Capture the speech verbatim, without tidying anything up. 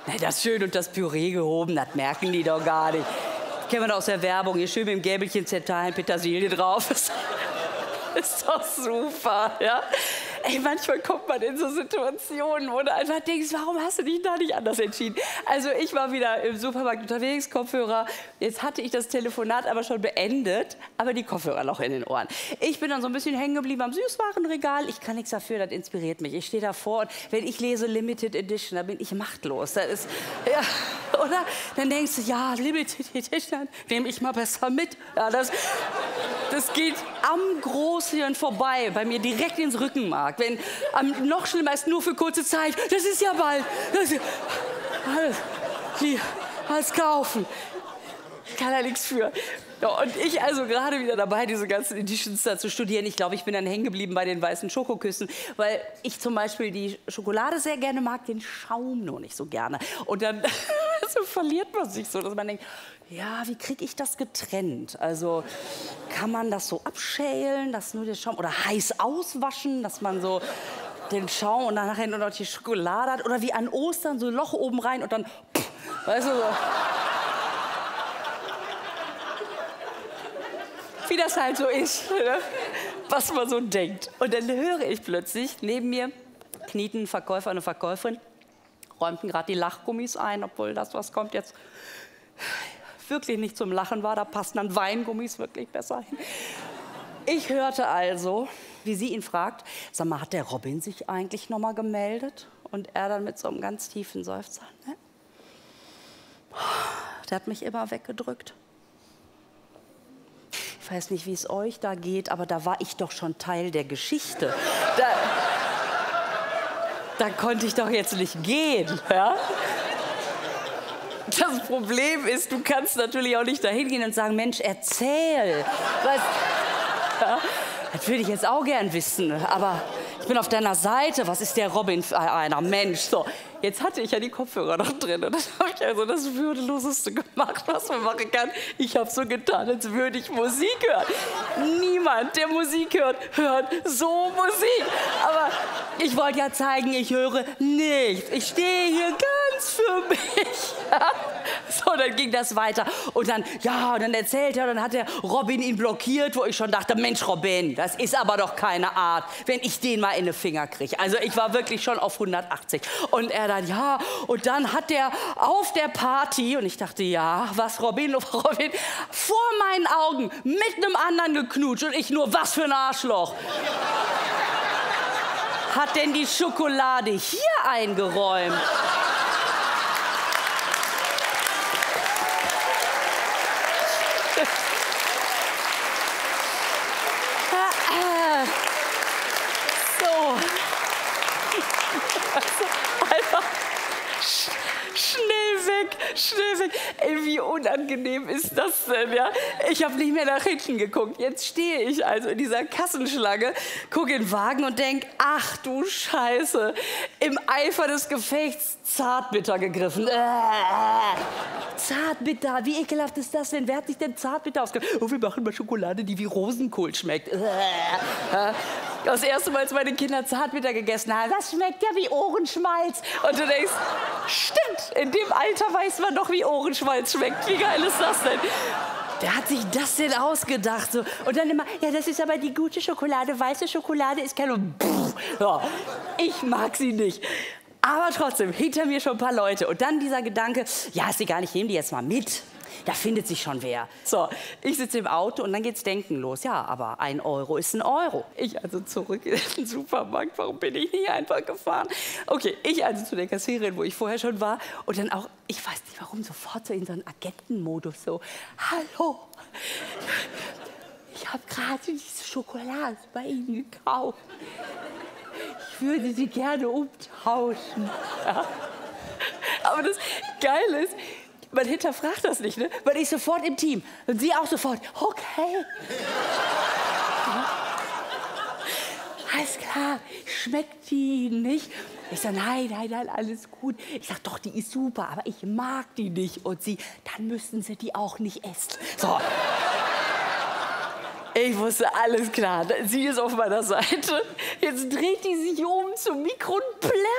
Na, das schön und das Püree gehoben, das merken die doch gar nicht. Kennen wir doch aus der Werbung, hier schön mit dem Gäbelchen zerteilen, Petersilie drauf. Ist doch super, ja? Ey, manchmal kommt man in so Situationen, wo du einfach denkst, warum hast du dich da nicht anders entschieden? Also ich war wieder im Supermarkt unterwegs, Kopfhörer. Jetzt hatte ich das Telefonat aber schon beendet, aber die Kopfhörer noch in den Ohren. Ich bin dann so ein bisschen hängen geblieben am Süßwarenregal. Ich kann nichts dafür, das inspiriert mich. Ich stehe davor und wenn ich lese Limited Edition, da bin ich machtlos. Das ist, ja, oder? Dann denkst du, ja, Limited Edition, nehme ich mal besser mit. Ja, das, das geht am Großhirn vorbei, bei mir direkt ins Rückenmark. Wenn ähm, noch schlimmer ist, nur für kurze Zeit. Das ist ja bald. Das ist, alles, hier, alles kaufen. Kann er nichts für. Ja, und ich also gerade wieder dabei, diese ganzen Editions da zu studieren. Ich glaube, ich bin dann hängen geblieben bei den weißen Schokoküssen, weil ich zum Beispiel die Schokolade sehr gerne mag, den Schaum nur nicht so gerne. Und dann so verliert man sich so, dass man denkt, ja, wie kriege ich das getrennt? Also kann man das so abschälen, dass nur der Schaum, oder heiß auswaschen, dass man so den Schaum und dann nachher nur noch die Schokolade hat, oder wie an Ostern so ein Loch oben rein und dann, pff, weißt du, so. Wie das halt so ist, ne? Was man so denkt. Und dann höre ich plötzlich, neben mir knieten ein Verkäufer und eine Verkäuferin, räumten gerade die Lachgummis ein, obwohl das, was kommt jetzt, wirklich nicht zum Lachen war. Da passen dann Weingummis wirklich besser hin. Ich hörte also, wie sie ihn fragt, sag mal, hat der Robin sich eigentlich noch mal gemeldet? Und er dann mit so einem ganz tiefen Seufzer, ne? Der hat mich immer weggedrückt. Ich weiß nicht, wie es euch da geht, aber da war ich doch schon Teil der Geschichte. Da, da konnte ich doch jetzt nicht gehen, ja? Das Problem ist, du kannst natürlich auch nicht dahin gehen und sagen, Mensch, erzähl. Was, ja, das würde ich jetzt auch gern wissen, aber ich bin auf deiner Seite. Was ist der Robin für einer Mensch? So, jetzt hatte ich ja die Kopfhörer noch drin und das habe ich also das Würdeloseste gemacht, was man machen kann. Ich habe so getan, als würde ich Musik hören. Niemand, der Musik hört, hört so Musik. Aber ich wollte ja zeigen, ich höre nichts. Ich stehe hier ganz für mich. So, dann ging das weiter. Und dann, ja, und dann erzählt er, dann hat der Robin ihn blockiert, wo ich schon dachte, Mensch, Robin, das ist aber doch keine Art, wenn ich den mal in den Finger kriege. Also ich war wirklich schon auf hundertachtzig. Und er dann, ja, und dann hat der auf der Party, und ich dachte, ja, was, Robin, Robin, vor meinen Augen mit einem anderen geknutscht und ich nur, was für ein Arschloch. Hat denn die Schokolade hier eingeräumt? So. Einfach schnell weg, schnell weg. Ey, wie unangenehm ist das denn, ja? Ich habe nicht mehr nach hinten geguckt. Jetzt stehe ich also in dieser Kassenschlange, gucke in den Wagen und denke, ach du Scheiße, im Eifer des Gefechts Zartbitter gegriffen. Äh, Zartbitter, wie ekelhaft ist das denn? Wer hat sich denn Zartbitter ausgegeben? Oh, wir machen mal Schokolade, die wie Rosenkohl schmeckt. Äh, äh. Das erste Mal, als meine Kinder Zartbitter gegessen haben, das schmeckt ja wie Ohrenschmalz. Und du denkst, stimmt, in dem Alter weiß man doch, wie Ohrenschmalz schmeckt. Wie geil ist das denn? Wer hat sich das denn ausgedacht? So. Und dann immer, ja, das ist aber die gute Schokolade. Weiße Schokolade ist keine... Ja, ich mag sie nicht. Aber trotzdem, hinter mir schon ein paar Leute. Und dann dieser Gedanke, ja, ist egal, ich nehme die jetzt mal mit. Da findet sich schon wer. So, ich sitze im Auto und dann geht's Denken los. Ja, aber ein Euro ist ein Euro. Ich also zurück in den Supermarkt. Warum bin ich nicht einfach gefahren? Okay, ich also zu der Kassiererin, wo ich vorher schon war. Und dann auch, ich weiß nicht warum, sofort so in so einen Agentenmodus. So, hallo, ich habe gerade diese Schokolade bei Ihnen gekauft. Ich würde sie gerne umtauschen. Ja. Aber das Geile ist, man hinterfragt das nicht, ne? Weil ich sofort im Team. Und sie auch sofort. Okay. Ja. Alles klar. Schmeckt die nicht? Ich sage, nein, nein, nein, alles gut. Ich sage, doch, die ist super, aber ich mag die nicht. Und sie, dann müssen Sie die auch nicht essen. So. Ich wusste, alles klar. Sie ist auf meiner Seite. Jetzt dreht die sich um zum Mikro und plärrt.